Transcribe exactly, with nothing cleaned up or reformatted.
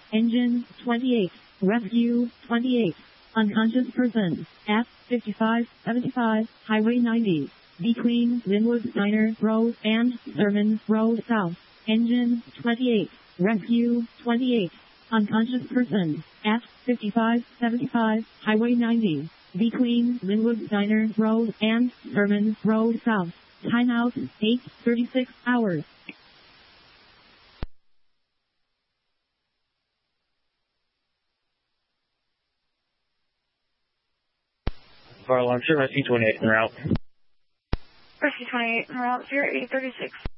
Engine twenty-eight. Rescue twenty-eight. Unconscious person at fifty-five seventy-five Highway ninety. Between Linwood Diner Road and Sherman Road South. Engine twenty-eight. Rescue twenty-eight. Unconscious person at fifty-five seventy-five Highway ninety. Between Linwood Diner Road and Sherman Road South. Timeout eight thirty-six hours. Fire alarm, sure, Rescue twenty-eight en route. Rescue twenty-eight en route, zero eight thirty-six.